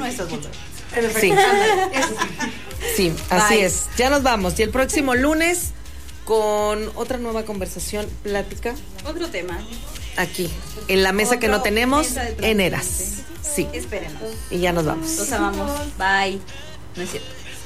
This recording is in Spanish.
nuestras bolsas. Sí. Eso sí. Sí, así Bye. es. Ya nos vamos. Y el próximo lunes con otra nueva conversación, plática, Otro tema. aquí, en la mesa que no tenemos, mesa de en Eras. transparente. Sí. Espérenos. Y ya nos vamos. Los amamos. Bye. No es cierto.